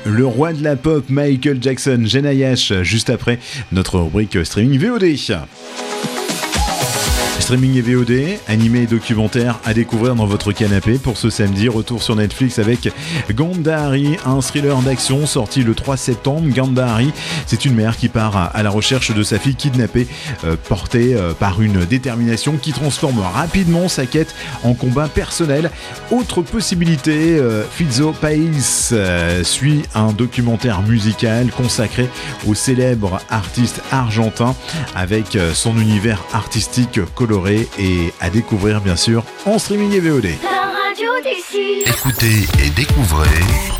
Le roi de la pop, Michael Jackson, Jenayash, juste après notre rubrique streaming VOD. Streaming et VOD, animé et documentaire à découvrir dans votre canapé pour ce samedi. Retour sur Netflix avec Gandhari, un thriller d'action sorti le 3 septembre. Gandhari, c'est une mère qui part à la recherche de sa fille kidnappée, portée par une détermination qui transforme rapidement sa quête en combat personnel. Autre possibilité, Fizzo País suit un documentaire musical consacré au célèbre artiste argentin avec son univers artistique coloré et à découvrir bien sûr en streaming et VOD. La radio des Écoutez et découvrez